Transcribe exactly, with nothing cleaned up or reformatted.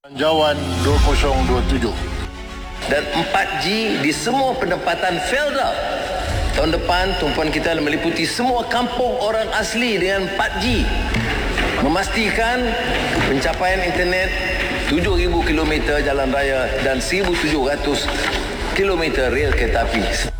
Jawan dua kosong dua tujuh. Dan empat G di semua penempatan Felda. Tahun depan tumpuan kita meliputi semua kampung orang asli dengan empat G. Memastikan pencapaian internet tujuh ribu kilometer jalan raya dan seribu tujuh ratus kilometer rel kereta api.